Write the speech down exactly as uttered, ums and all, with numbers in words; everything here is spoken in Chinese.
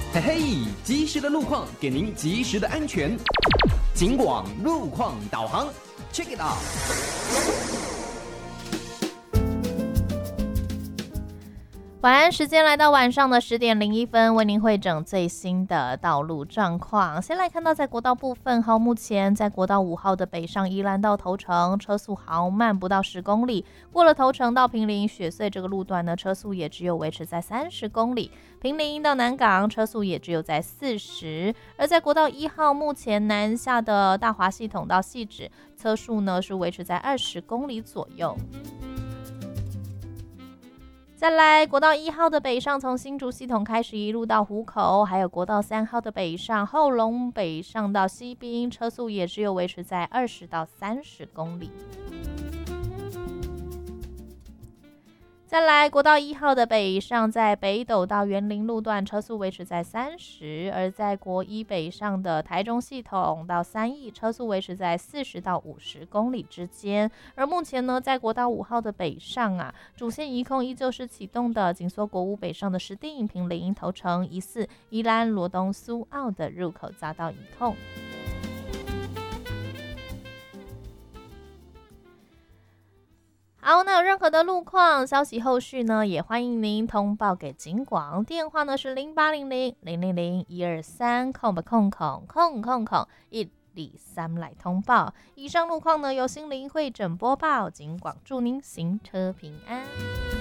嘿嘿，及时的路况给您及时的安全。警广路况导航 ，check it out。 晚安时间来到晚上的十点零一分，为您汇整最新的道路状况。先来看到在国道部分，好，目前在国道五号的北上宜兰到头城，车速豪慢不到十公里。过了头城到坪林雪隧这个路段呢，车速也只有维持在三十公里。坪林到南港车速也只有在四十。而在国道一号，目前南下的大华系统到汐止，车速呢是维持在二十公里左右。再来，国道一号的北上从新竹系统开始一路到湖口，还有国道三号的北上后龙北上到西滨，车速也只有维持在二十到三十公里。再来，国道一号的北上在北斗到园林路段车速维持在三十，而在国一北上的台中系统到三义车速维持在四十到五十公里之间。而目前呢，在国道五号的北上啊，主线疑控依旧是启动的，紧缩国五北上的石碇、坪林、头城、疑似宜兰罗东苏澳的入口匝道疑控。好，那有任何的路况消息后续呢，也欢迎您通报给警广，电话呢是零八零零零零零一二三空不空空空空空一二三来通报。以上路况呢由心灵会诊播报，警广祝您行车平安。